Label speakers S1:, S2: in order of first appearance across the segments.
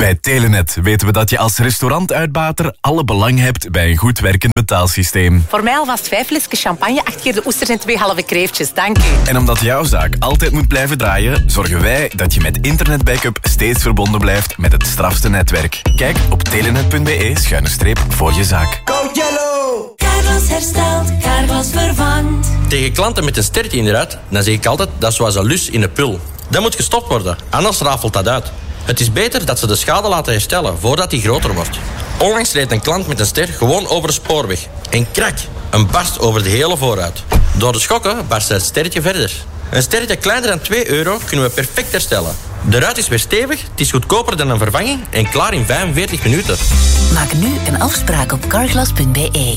S1: Bij Telenet weten we dat je als restaurantuitbater alle belang hebt bij een goed werkend betaalsysteem.
S2: Voor mij alvast 5 flesjes champagne, 8 keer de oesters en 2 halve kreeftjes. Dank u.
S1: En omdat jouw zaak altijd moet blijven draaien, zorgen wij dat je met internetbackup steeds verbonden blijft met het strafste netwerk. Kijk op telenet.be/voor je zaak.
S3: Go Yellow!
S4: Carglass herstelt, Carglass vervangt.
S5: Tegen klanten met een sterretje in de ruit, dan zeg ik altijd, dat is zoals een lus in een pul. Dat moet gestopt worden, anders rafelt dat uit. Het is beter dat ze de schade laten herstellen voordat die groter wordt. Onlangs reed een klant met een ster gewoon over de spoorweg. En krak, een barst over de hele voorruit. Door de schokken barst het sterretje verder. Een sterretje kleiner dan €2 kunnen we perfect herstellen. De ruit is weer stevig, het is goedkoper dan een vervanging en klaar in 45 minuten.
S6: Maak nu een afspraak op carglass.be.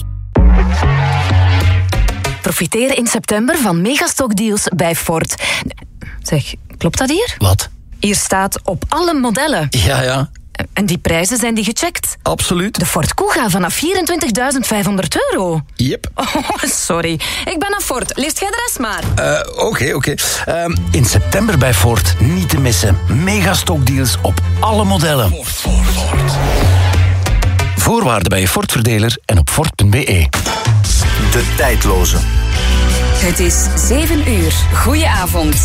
S6: Profiteer in september van megastockdeals bij Ford. Zeg, klopt dat hier?
S7: Wat?
S6: Hier staat op alle modellen.
S7: Ja.
S6: En die prijzen, zijn die gecheckt?
S7: Absoluut.
S6: De Ford Kuga vanaf €24.500.
S7: Yep.
S6: Oh, sorry. Ik ben aan Ford. Leest jij de rest maar.
S7: Oké. In september bij Ford niet te missen. Megastockdeals op alle modellen. Ford. Voorwaarden bij je Ford-verdeler en op Ford.be.
S8: De tijdloze.
S9: Het is 7 uur. Goedenavond.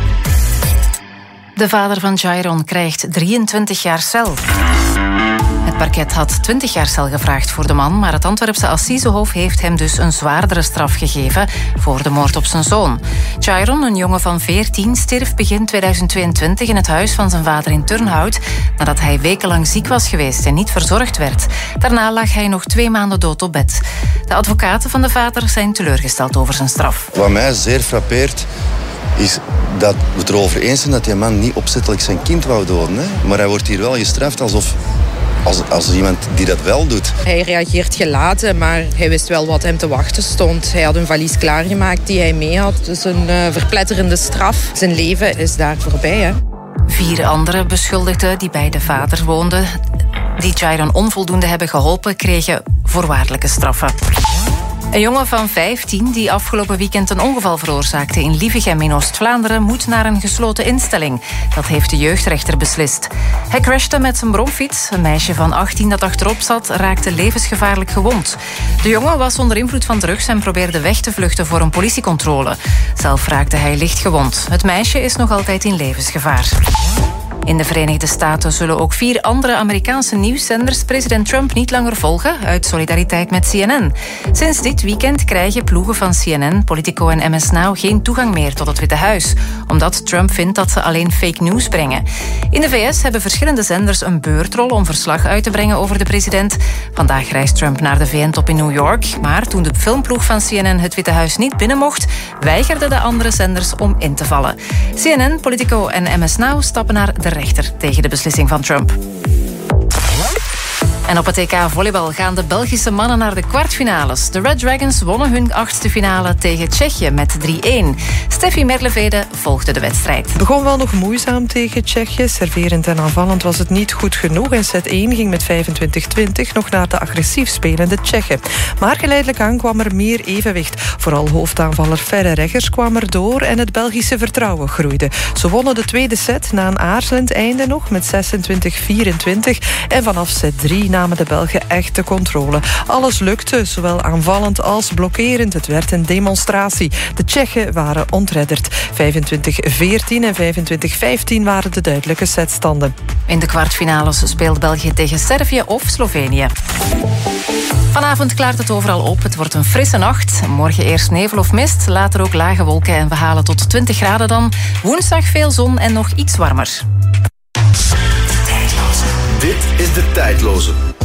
S2: De vader van Jairon krijgt 23 jaar cel. Het parket had 20 jaar cel gevraagd voor de man, maar het Antwerpse Assisehof heeft hem dus een zwaardere straf gegeven voor de moord op zijn zoon. Jairon, een jongen van 14, stierf begin 2022 in het huis van zijn vader in Turnhout, nadat hij wekenlang ziek was geweest en niet verzorgd werd. Daarna lag hij nog 2 maanden dood op bed. De advocaten van de vader zijn teleurgesteld over zijn straf.
S10: Wat mij zeer frappeert is dat we het erover eens zijn dat die man niet opzettelijk zijn kind wou doden. Hè? Maar hij wordt hier wel gestraft alsof als iemand die dat wel doet.
S11: Hij reageert gelaten, maar hij wist wel wat hem te wachten stond. Hij had een valies klaargemaakt die hij mee had. Dus een verpletterende straf. Zijn leven is daar voorbij. Hè?
S2: 4 andere beschuldigden die bij de vader woonden, die Jairon onvoldoende hebben geholpen, kregen voorwaardelijke straffen. Een jongen van 15 die afgelopen weekend een ongeval veroorzaakte in Lievegem in Oost-Vlaanderen moet naar een gesloten instelling. Dat heeft de jeugdrechter beslist. Hij crashte met zijn bromfiets. Een meisje van 18 dat achterop zat raakte levensgevaarlijk gewond. De jongen was onder invloed van drugs en probeerde weg te vluchten voor een politiecontrole. Zelf raakte hij licht gewond. Het meisje is nog altijd in levensgevaar. In de Verenigde Staten zullen ook 4 andere Amerikaanse nieuwszenders president Trump niet langer volgen, uit solidariteit met CNN. Sinds dit weekend krijgen ploegen van CNN, Politico en MS Now geen toegang meer tot het Witte Huis, omdat Trump vindt dat ze alleen fake news brengen. In de VS hebben verschillende zenders een beurtrol om verslag uit te brengen over de president. Vandaag reist Trump naar de VN-top in New York, maar toen de filmploeg van CNN het Witte Huis niet binnen mocht, weigerden de andere zenders om in te vallen. CNN, Politico en MS Now stappen naar de rechter tegen de beslissing van Trump. En op het EK volleybal gaan de Belgische mannen naar de kwartfinales. De Red Dragons wonnen hun 8e finale tegen Tsjechië met 3-1. Steffi Merlevede volgde de wedstrijd.
S11: Het begon wel nog moeizaam tegen Tsjechië. Serverend en aanvallend was het niet goed genoeg. En set 1 ging met 25-20 nog naar de agressief spelende Tsjechen. Maar geleidelijk aan kwam er meer evenwicht. Vooral hoofdaanvaller Ferre Reggers kwam er door en het Belgische vertrouwen groeide. Ze wonnen de tweede set na een aarzelend einde nog met 26-24. En vanaf set 3 namen de Belgen echt de controle. Alles lukte, zowel aanvallend als blokkerend. Het werd een demonstratie. De Tsjechen waren ontredderd. 25-14 en 25-15 waren de duidelijke setstanden.
S2: In de kwartfinales speelt België tegen Servië of Slovenië. Vanavond klaart het overal op. Het wordt een frisse nacht. Morgen eerst nevel of mist, later ook lage wolken en we halen tot 20 graden dan. Woensdag veel zon en nog iets warmer.
S8: Dit is De Tijdloze.